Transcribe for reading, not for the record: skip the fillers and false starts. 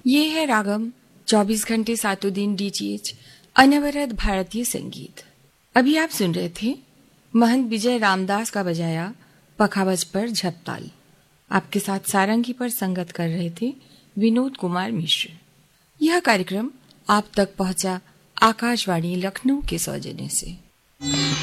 ये है रागम 24 घंटे सातों दिन डीटीएच अनवरत भारतीय संगीत। अभी आप सुन रहे थे महंत विजय रामदास का बजाया पखावज पर झपताल। आपके साथ सारंगी पर संगत कर रहे थे विनोद कुमार मिश्र। यह कार्यक्रम आप तक पहुंचा आकाशवाणी लखनऊ के सौजन्य से।